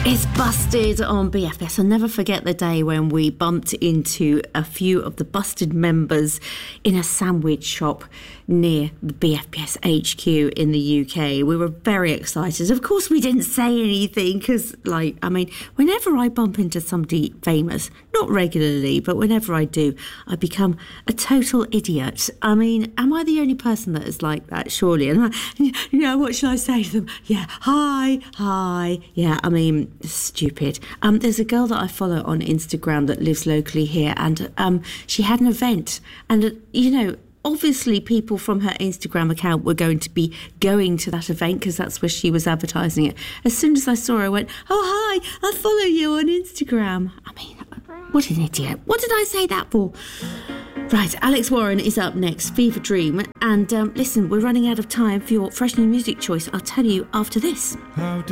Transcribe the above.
It's Busted on BFBS. I'll never forget the day when we bumped into a few of the Busted members in a sandwich shop near the BFBS HQ in the UK. We were very excited. Of course, we didn't say anything because, whenever I bump into somebody famous, not regularly, but whenever I do, I become a total idiot. Am I the only person that is like that? Surely. And what should I say to them? Yeah, hi. Yeah, stupid. There's a girl that I follow on Instagram that lives locally here, and she had an event, and obviously people from her Instagram account were going to be going to that event because that's where she was advertising it. As soon as I saw her, I went, oh hi, I follow you on Instagram. What an idiot. What did I say that for? Right, Alex Warren is up next, Fever Dream. And listen, we're running out of time for your fresh new music choice. I'll tell you after this. How